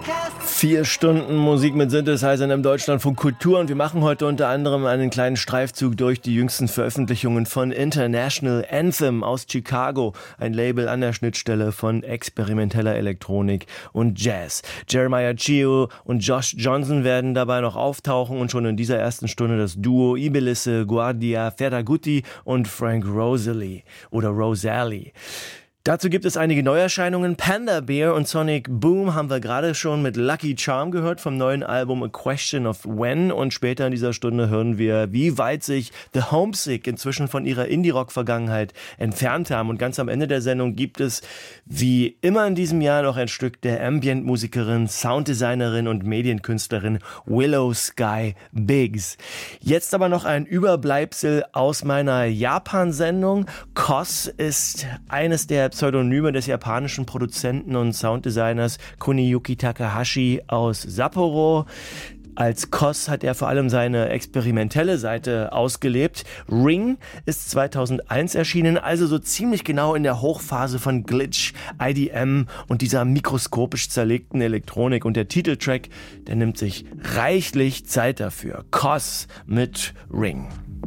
4 Stunden Musik mit Synthesizern im Deutschlandfunk Kultur und wir machen heute unter anderem einen kleinen Streifzug durch die jüngsten Veröffentlichungen von International Anthem aus Chicago, ein Label an der Schnittstelle von experimenteller Elektronik und Jazz. Jeremiah Chio und Josh Johnson werden dabei noch auftauchen und schon in dieser ersten Stunde das Duo Ibelisse Guardia Ferragutti und Frank Rosalie. Dazu gibt es einige Neuerscheinungen. Panda Bear und Sonic Boom haben wir gerade schon mit Lucky Charm gehört vom neuen Album A Question of When. Und später in dieser Stunde hören wir, wie weit sich The Homesick inzwischen von ihrer Indie-Rock-Vergangenheit entfernt haben. Und ganz am Ende der Sendung gibt es, wie immer in diesem Jahr, noch ein Stück der Ambient-Musikerin, Sounddesignerin und Medienkünstlerin Willow Sky Biggs. Jetzt aber noch ein Überbleibsel aus meiner Japan-Sendung. KOS ist eines der Pseudonyme des japanischen Produzenten und Sounddesigners Kuniyuki Takahashi aus Sapporo. Als KOS hat er vor allem seine experimentelle Seite ausgelebt. Ring ist 2001 erschienen, also so ziemlich genau in der Hochphase von Glitch, IDM und dieser mikroskopisch zerlegten Elektronik. Und der Titeltrack, der nimmt sich reichlich Zeit dafür. KOS mit Ring.